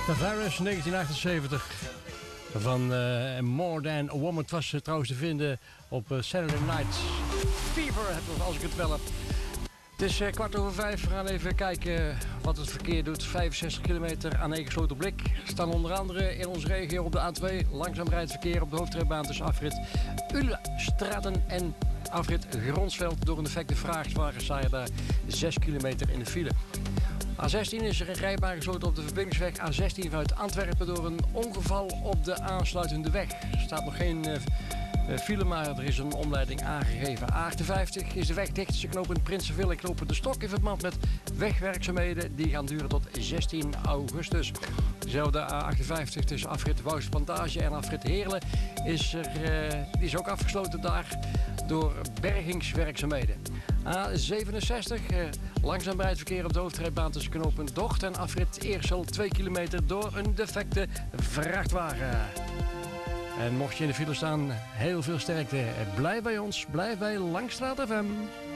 The Virus 1978 van More Than a Woman. Het was trouwens te vinden op Saturday Night Fever, als ik het wel heb. Het is 5:15. We gaan even kijken wat het verkeer doet. 65 kilometer aan ingesloten blik. Staan onder andere in onze regio op de A2 langzaam rijdt verkeer op de hoofdrijbaan tussen afrit Ulestraten en afrit Gronsveld. Door een defecte vrachtwagen sta je daar 6 kilometer in de file. A16 is er een rijbaan gesloten op de verbindingsweg A16 vanuit Antwerpen door een ongeval op de aansluitende weg. Er staat nog geen file, maar er is een omleiding aangegeven. A58 is de weg dicht tussen knooppunt Prinsenville en knooppunt De Stok in verband met wegwerkzaamheden. Die gaan duren tot 16 augustus. Dezelfde A58 tussen afrit Wouwsplantage en afrit Heerlen die is ook afgesloten daar door bergingswerkzaamheden. A67, langzaam rijdt op de hoofdrijbaan tussen knooppunt Docht en afrit Eersel 2 kilometer door een defecte vrachtwagen. En mocht je in de file staan, heel veel sterkte. Blijf bij ons, blijf bij Langstraat FM.